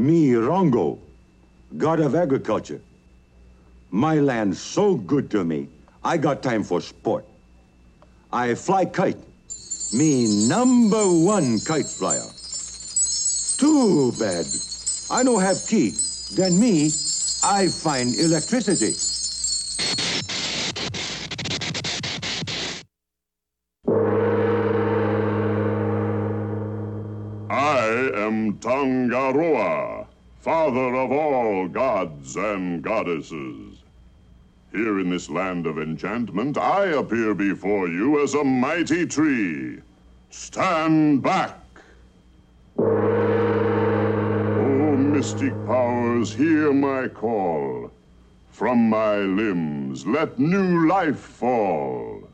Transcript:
Me, Rongo, god of agriculture. My land so good to me, I got time for sport. I fly kite. Me #1 kite flyer. Too bad. I don't have key. Then me, I find electricity. I am Tangaroa, father of all gods and goddesses. Here in this land of enchantment, I appear before you as a mighty tree. Stand back! O mystic powers, hear my call. From my limbs, let new life fall.